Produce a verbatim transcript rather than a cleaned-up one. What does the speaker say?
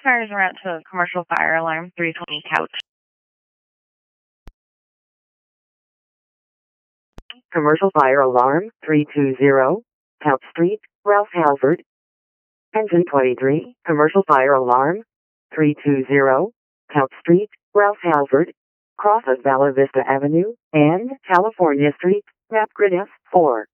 fires are out to commercial fire alarm three twenty Couch. Commercial fire alarm three two zero, Couch Street, Ralph Halford. Engine twenty-three, commercial fire alarm three two zero, Couch Street, Ralph Halford. Crosses Bella Vista Avenue and California Street, map grid F four.